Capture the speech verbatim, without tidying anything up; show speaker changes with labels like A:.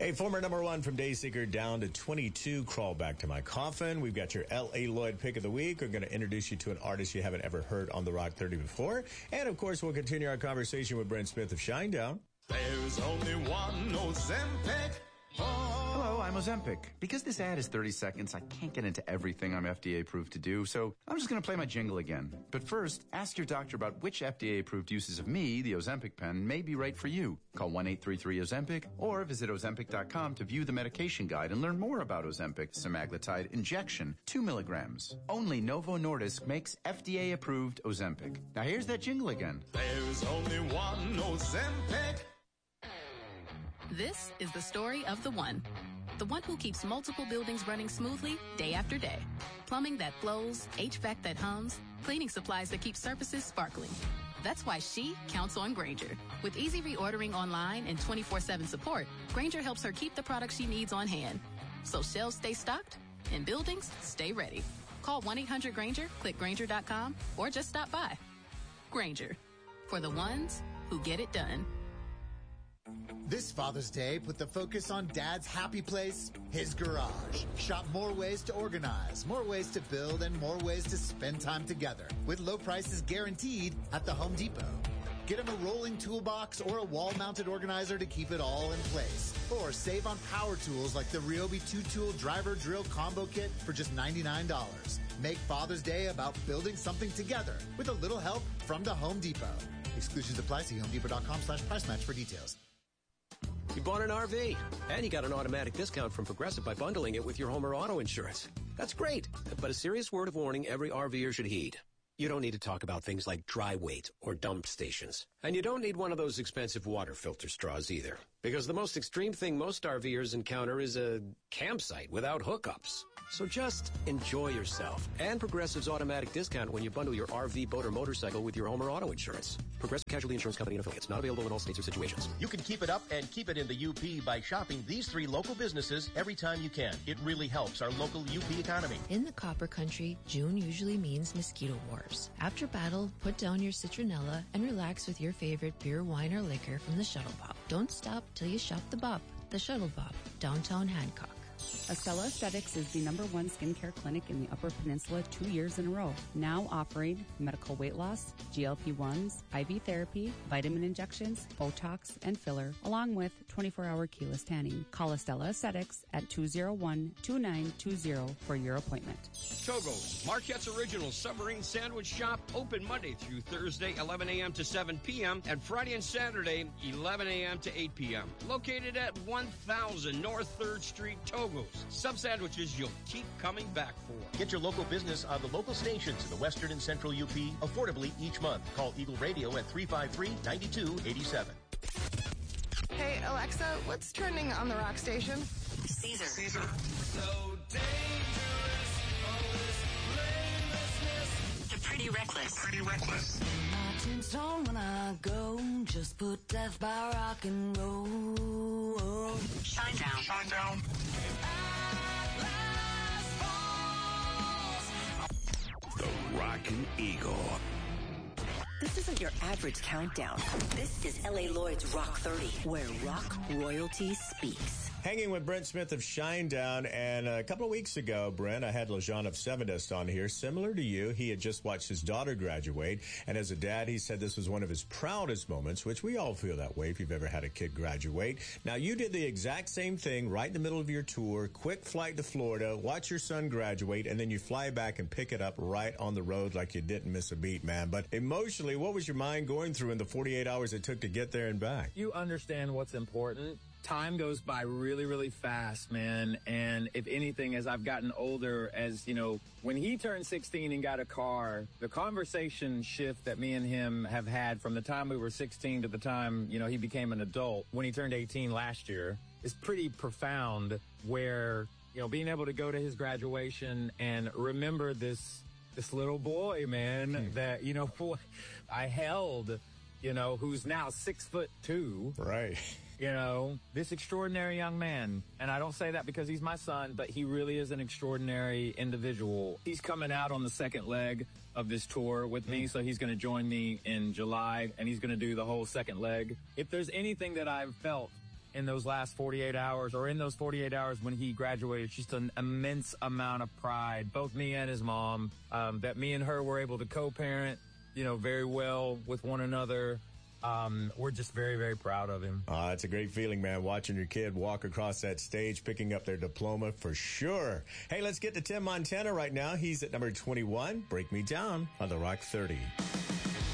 A: Hey, former number one from Dayseeker down to twenty-two, Crawl Back to My Coffin. We've got your L A. Lloyd pick of the week. We're going to introduce you to an artist you haven't ever heard on the Rock thirty before. And, of course, we'll continue our conversation with Brent Smith of Shinedown.
B: There's only one Ozempic.
C: Hello, I'm Ozempic. Because this ad is thirty seconds, I can't get into everything I'm F D A approved to do, so I'm just going to play my jingle again. But first, ask your doctor about which F D A approved uses of me, the Ozempic pen, may be right for you. Call one eight three three Ozempic or visit Ozempic dot com to view the medication guide and learn more about Ozempic semaglutide injection, two milligrams. Only Novo Nordisk makes F D A approved Ozempic. Now here's that jingle again.
B: There's only one Ozempic.
D: This is the story of the one. The one who keeps multiple buildings running smoothly day after day. Plumbing that flows, H V A C that hums, cleaning supplies that keep surfaces sparkling. That's why she counts on Grainger. With easy reordering online and twenty-four seven support, Grainger helps her keep the products she needs on hand. So shelves stay stocked and buildings stay ready. Call one eight hundred Grainger, click Grainger dot com, or just stop by. Grainger, for the ones who get it done.
E: This Father's Day, put the focus on Dad's happy place, his garage. Shop more ways to organize, more ways to build, and more ways to spend time together. With low prices guaranteed at the Home Depot. Get him a rolling toolbox or a wall-mounted organizer to keep it all in place. Or save on power tools like the Ryobi two-tool driver drill combo kit for just ninety-nine dollars. Make Father's Day about building something together with a little help from the Home Depot. Exclusions apply. See home depot dot com slash price match for details.
F: You bought an R V, and you got an automatic discount from Progressive by bundling it with your home or auto insurance. That's great, but a serious word of warning every RVer should heed. You don't need to talk about things like dry weight or dump stations. And you don't need one of those expensive water filter straws either. Because the most extreme thing most RVers encounter is a campsite without hookups. So just enjoy yourself and Progressive's automatic discount when you bundle your R V, boat, or motorcycle with your home or auto insurance. Progressive Casualty Insurance Company and affiliates. Not available in all states or situations.
G: You can keep it up and keep it in the U P by shopping these three local businesses every time you can. It really helps our local U P economy.
H: In the Copper Country, June usually means mosquito wars. After battle, put down your citronella and relax with your favorite beer, wine, or liquor from the Shuttle Bop. Don't stop till you shop the Bop, the Shuttle Bop, downtown Hancock.
I: Estella Aesthetics is the number one skincare clinic in the Upper Peninsula two years in a row. Now offering medical weight loss, G L P ones, I V therapy, vitamin injections, Botox, and filler, along with twenty-four hour keyless tanning. Call Estella Aesthetics at two oh one, two nine two oh for your appointment.
J: Togo's, Marquette's Original Submarine Sandwich Shop, open Monday through Thursday, eleven a.m. to seven p.m., and Friday and Saturday, eleven a.m. to eight p.m. Located at one thousand North third Street, Togo's. Some sandwiches you'll keep coming back for.
G: Get your local business on the local stations in the Western and Central U P affordably each month. Call Eagle Radio at three five three, nine two eight seven.
K: Hey, Alexa, what's trending on the rock station?
L: Caesar.
B: Caesar. So dangerous, all this blamelessness.
L: The Pretty Reckless.
B: Pretty Reckless.
M: My tombstone when I go, just put death by rock and roll.
L: Shinedown.
B: Shinedown.
N: The Rockin' Eagle.
L: This isn't your average countdown. This is L A. Lloyd's Rock thirty, where rock royalty speaks.
A: Hanging with Brent Smith of Shinedown, and a couple of weeks ago, Brent, I had LeJean of Seven Dust on here. Similar to you, he had just watched his daughter graduate, and as a dad, he said this was one of his proudest moments, which we all feel that way if you've ever had a kid graduate. Now, you did the exact same thing right in the middle of your tour, quick flight to Florida, watch your son graduate, and then you fly back and pick it up right on the road like you didn't miss a beat, man. But emotionally, what was your mind going through in the forty-eight hours it took to get there and back?
O: You understand what's important. Time goes by really, really fast, man. And if anything, as I've gotten older, as, you know, when he turned sixteen and got a car, the conversation shift that me and him have had from the time we were sixteen to the time, you know, he became an adult when he turned eighteen last year is pretty profound, where, you know, being able to go to his graduation and remember this, this little boy, man, hmm. that, you know, I held, you know, who's now six foot two.
A: Right.
O: You know, this extraordinary young man. And I don't say that because he's my son, but he really is an extraordinary individual. He's coming out on the second leg of this tour with me, so he's going to join me in July, and he's going to do the whole second leg. If there's anything that I've felt in those last forty-eight hours, or in those forty-eight hours when he graduated. Just an immense amount of pride, both me and his mom, um, that me and her were able to co-parent, you know, very well with one another. Um, we're just very, very proud of him.
A: Uh, it's a great feeling, man, watching your kid walk across that stage, picking up their diploma for sure. Hey, let's get to Tim Montana right now. He's at number twenty-one. Break Me Down on the Rock thirty.